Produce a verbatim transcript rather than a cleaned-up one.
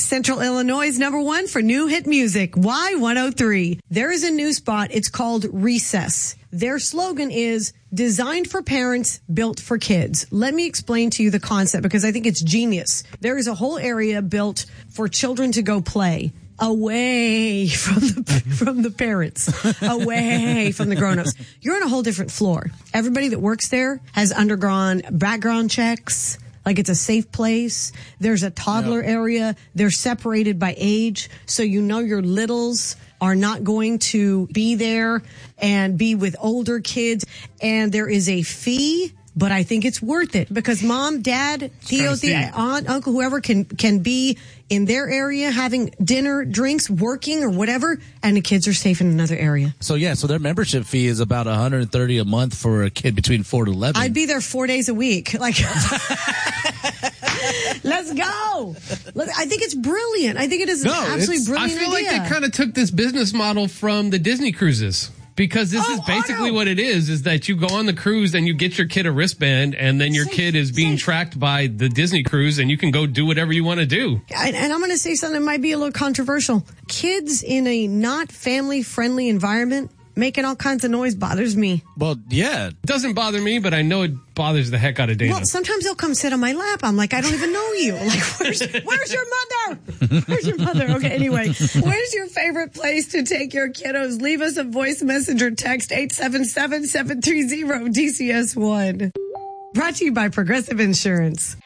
Central Illinois' number one for new hit music, Y one oh three. There is a new spot. It's called Recess. Their slogan is designed for parents, built for kids. Let me explain to you the concept because I think it's genius. There is a whole area built for children to go play. Away from the from the parents, away from the grown-ups. You're on a whole different floor. Everybody that works there has undergone background checks. Like it's a safe place. There's a toddler yep. area. They're separated by age. So you know your littles are not going to be there and be with older kids. And there is a fee, but I think it's worth it because mom, dad, Theo, Theo, aunt, uncle, whoever can, can be in their area having dinner, drinks, working or whatever, and the kids are safe in another area. So, yeah, so their membership fee is about one hundred thirty dollars a month for a kid between four to eleven. I'd be there four days a week. Like, let's go. I think it's brilliant. I think it is an no, absolutely brilliant I feel idea. like they kind of took this business model from the Disney cruises. Because this oh, is basically oh, no. what it is, is that you go on the cruise and you get your kid a wristband and then your safe, kid is being safe. tracked by the Disney cruise and you can go do whatever you want to do. And, and I'm going to say something that might be a little controversial. Kids in a not family-friendly environment making all kinds of noise bothers me. Well, yeah. It doesn't bother me, but I know it bothers the heck out of Dana. Well, sometimes they'll come sit on my lap. I'm like, I don't even know you. Like, where's, where's your mother? Where's your mother? Okay, anyway, where's your favorite place to take your kiddos? Leave us a voice message or text eight seven seven, seven three zero, D C S one. Brought to you by Progressive Insurance.